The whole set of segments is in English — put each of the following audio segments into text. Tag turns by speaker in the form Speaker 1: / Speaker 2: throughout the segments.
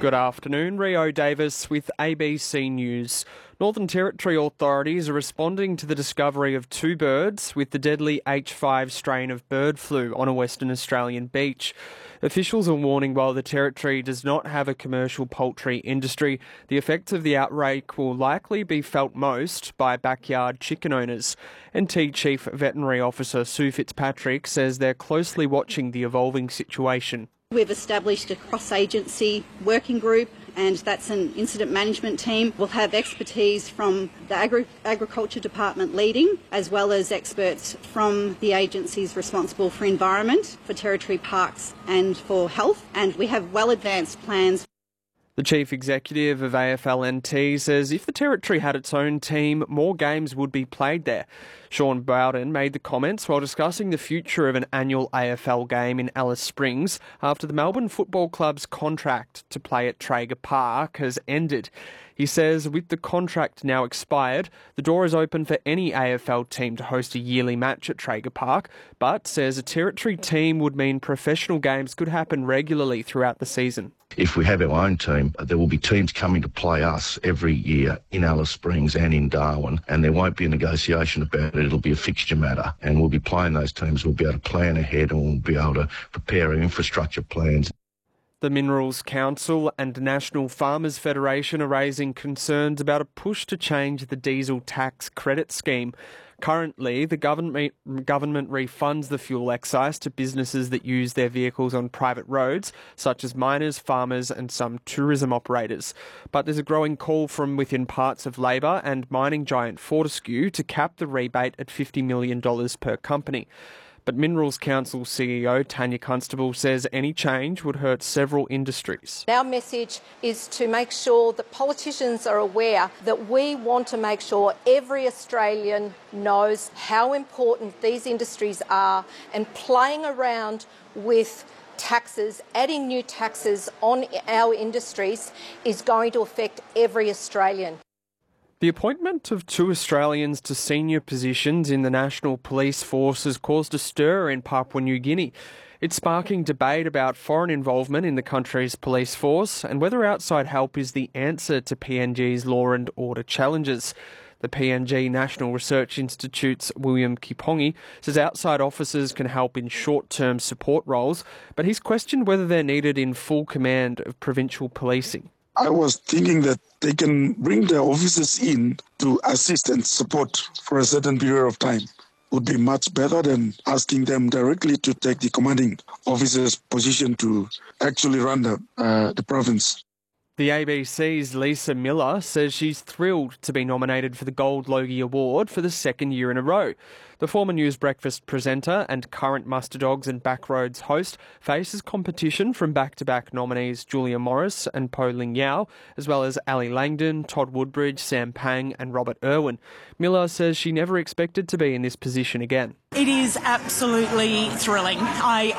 Speaker 1: Good afternoon, Rio Davis with ABC News. Northern Territory authorities are responding to the discovery of two birds with the deadly H5 strain of bird flu on a Western Australian beach. Officials are warning while the Territory does not have a commercial poultry industry, the effects of the outbreak will likely be felt most by backyard chicken owners. NT Chief Veterinary Officer Sue Fitzpatrick says they're closely watching the evolving situation.
Speaker 2: We've established a cross-agency working group, and that's an incident management team. We'll have expertise from the Agriculture Department leading, as well as experts from the agencies responsible for environment, for Territory Parks and for health, and we have well-advanced plans.
Speaker 1: The Chief Executive of AFLNT says if the Territory had its own team, more games would be played there. Sean Bowden made the comments while discussing the future of an annual AFL game in Alice Springs after the Melbourne Football Club's contract to play at Traeger Park has ended. He says with the contract now expired, the door is open for any AFL team to host a yearly match at Traeger Park, but says a Territory team would mean professional games could happen regularly throughout the season.
Speaker 3: If we have our own team, there will be teams coming to play us every year in Alice Springs and in Darwin, and there won't be a negotiation about it. It'll be a fixture matter, and we'll be playing those teams. We'll be able to plan ahead and we'll be able to prepare our infrastructure plans.
Speaker 1: The Minerals Council and National Farmers Federation are raising concerns about a push to change the diesel tax credit scheme. Currently, the government refunds the fuel excise to businesses that use their vehicles on private roads, such as miners, farmers and some tourism operators. But there's a growing call from within parts of Labor and mining giant Fortescue to cap the rebate at $50 million per company. But Minerals Council CEO Tanya Constable says any change would hurt several industries.
Speaker 4: Our message is to make sure that politicians are aware that we want to make sure every Australian knows how important these industries are, and playing around with taxes, adding new taxes on our industries is going to affect every Australian.
Speaker 1: The appointment of two Australians to senior positions in the National Police Force has caused a stir in Papua New Guinea. It's sparking debate about foreign involvement in the country's police force and whether outside help is the answer to PNG's law and order challenges. The PNG National Research Institute's William Kipongi says outside officers can help in short-term support roles, but he's questioned whether they're needed in full command of provincial policing.
Speaker 5: I was thinking that they can bring their officers in to assist and support for a certain period of time. Would be much better than asking them directly to take the commanding officer's position to actually run the province.
Speaker 1: The ABC's Lisa Miller says she's thrilled to be nominated for the Gold Logie Award for the second year in a row. The former News Breakfast presenter and current Muster Dogs and Backroads host faces competition from back-to-back nominees Julia Morris and Po Ling Yao, as well as Ali Langdon, Todd Woodbridge, Sam Pang and Robert Irwin. Miller says she never expected to be in this position again.
Speaker 6: It is absolutely thrilling. I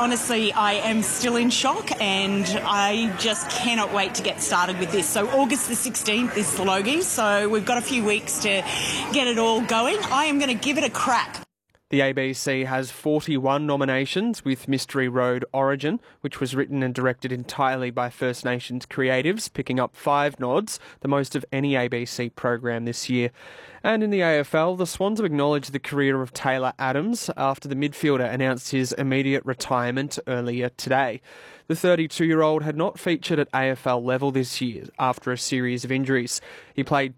Speaker 6: am still in shock, and I just cannot wait to get started with this. So August the 16th is the Logie, so we've got a few weeks to get it all going. I am going to give it a crack.
Speaker 1: The ABC has 41 nominations, with Mystery Road Origin, which was written and directed entirely by First Nations creatives, picking up 5 nods, the most of any ABC program this year. And in the AFL, the Swans have acknowledged the career of Taylor Adams after the midfielder announced his immediate retirement earlier today. The 32-year-old had not featured at AFL level this year after a series of injuries. He played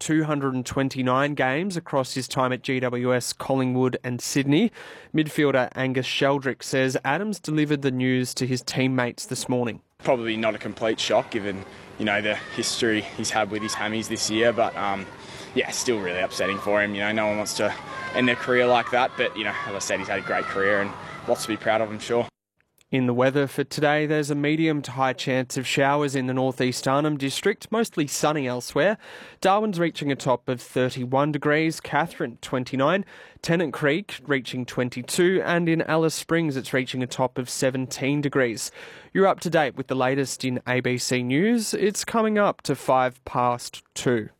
Speaker 1: 229 games across his time at GWS, Collingwood and Sydney. Midfielder Angus Sheldrick says Adams delivered the news to his teammates this morning.
Speaker 7: Probably not a complete shock given, the history he's had with his hammies this year, but still really upsetting for him. No one wants to end their career like that, but, as I said, he's had a great career and lots to be proud of, I'm sure.
Speaker 1: In the weather for today, there's a medium to high chance of showers in the northeast Arnhem District, mostly sunny elsewhere. Darwin's reaching a top of 31 degrees, Katherine 29, Tennant Creek reaching 22, and in Alice Springs it's reaching a top of 17 degrees. You're up to date with the latest in ABC News. It's coming up to 2:05.